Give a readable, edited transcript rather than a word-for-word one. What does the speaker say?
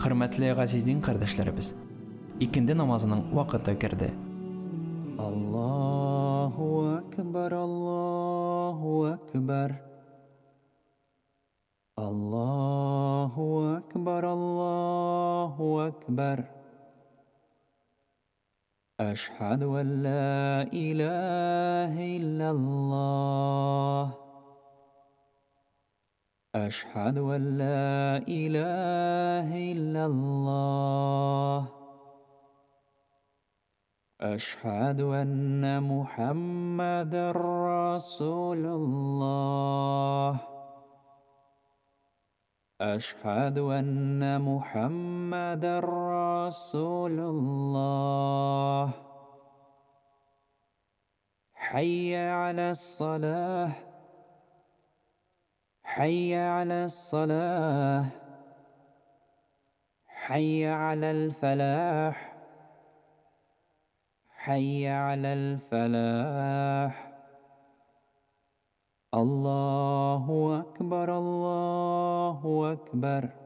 Hürmetli gazizin kardeşlerimiz, ikindi namazının vakıtı girdi. Allahu Ekber, Allahu Ekber. Allahu Ekber, Allahu Ekber. Eşhedü en la ilahe illallah. Eşhedü en la ilahe illallah. أشهد أن محمدًا رسول الله. أشهد أن محمدًا رسول الله. حي على الصلاة. حي على الصلاة. حي على الفلاح. حي على الفلاح. الله أكبر، الله أكبر.